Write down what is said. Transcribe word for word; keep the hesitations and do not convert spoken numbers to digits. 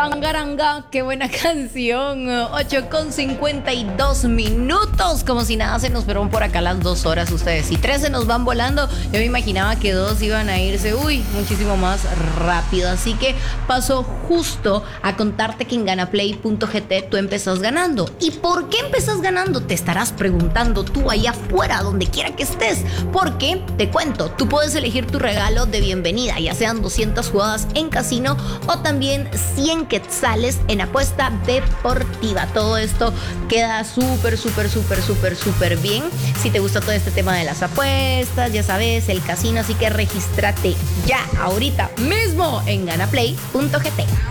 Angaranga, qué buena canción. ocho con cincuenta y dos minutos. Como si nada se nos fueron por acá las dos horas ustedes. Y tres se nos van volando. Yo me imaginaba que dos iban a irse, uy, muchísimo más rápido. Así que paso justo a contarte que en ganaplay punto gt tú empezás ganando. ¿Y por qué empezás ganando? Te estarás preguntando tú allá afuera, donde quiera que estés. Porque, te cuento, tú puedes elegir tu regalo de bienvenida, ya sean doscientas jugadas en casino o también cien quetzales en apuesta deportiva. Todo esto queda súper, súper, súper, súper, súper bien. Si te gusta todo este tema de las apuestas, ya sabes, el casino, así que regístrate ya, ahorita mismo en ganaplay punto gt.